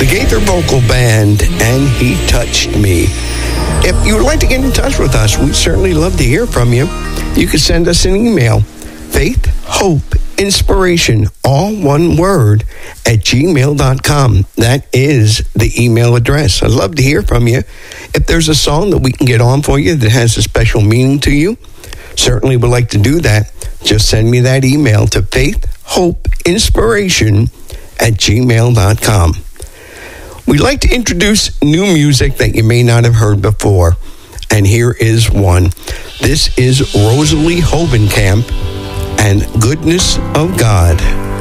the Gaither Vocal Band, and He Touched Me. If you would like to get in touch with us, we'd certainly love to hear from you. You can send us an email, faith, hope, inspiration, all one word, at gmail.com. That is the email address. I'd love to hear from you. If there's a song that we can get on for you that has a special meaning to you, certainly would like to do that. Just send me that email to faithhopeinspiration@gmail.com. We'd like to introduce new music that you may not have heard before, and here is one. This is Rosalie Hovenkamp and Goodness of God.